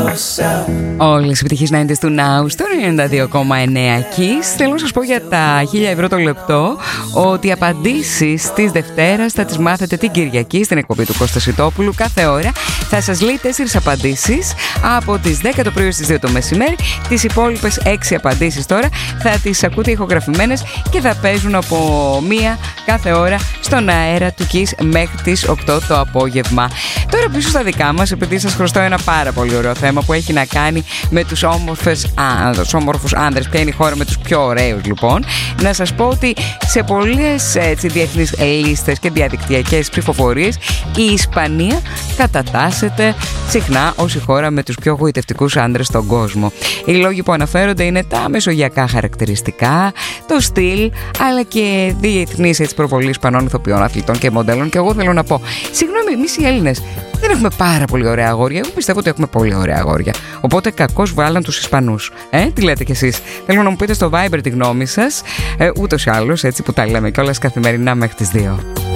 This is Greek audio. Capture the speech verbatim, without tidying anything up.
Όλες οι επιτυχίες ενενήντα του Now στο ενενήντα δύο κόμμα εννέα Kiss. Θέλω να σας πω για τα χίλια ευρώ το λεπτό ότι οι απαντήσεις της Δευτέρας θα τις μάθετε την Κυριακή στην εκπομπή του Κώστα Σιτόπουλου. Κάθε ώρα θα σας λέει τέσσερις απαντήσεις από τις δέκα το πρωί στις δύο το μεσημέρι. Τις υπόλοιπες έξι απαντήσεις τώρα θα τις ακούτε ηχογραφημένες και θα παίζουν από μία κάθε ώρα στον αέρα του Kiss μέχρι τις οκτώ το απόγευμα. Τώρα πίσω στα δικά μας, επειδή σας χρωστώ ένα πάρα πολύ ωραίο θέμα που έχει να κάνει με τους όμορφες, α, τους όμορφους άνδρες. Ποια είναι η χώρα με τους πιο ωραίους, λοιπόν. Να σας πω ότι σε πολλές έτσι, διεθνείς λίστες και διαδικτυακές ψηφοφορίες η Ισπανία κατατάσσεται συχνά ως η χώρα με τους πιο γοητευτικούς άνδρες στον κόσμο. Οι λόγοι που αναφέρονται είναι τα μεσογειακά χαρακτηριστικά, το στυλ, αλλά και διεθνείς έτσι, προβολή Ισπανών ηθοποιών, αθλητών και μοντέλων. Και εγώ θέλω να πω, συγγνώμη, εμείς οι Έλληνες δεν έχουμε πάρα πολύ ωραία αγόρια. Εγώ πιστεύω ότι έχουμε πολύ ωραία αγόρια. Οπότε κακώς βάλαν τους Ισπανούς. Ε, τι λέτε κι εσείς? Θέλω να μου πείτε στο Viber τη γνώμη σας. Ε, ούτως ή άλλως, έτσι που τα λέμε κιόλας καθημερινά μέχρι τις δύο.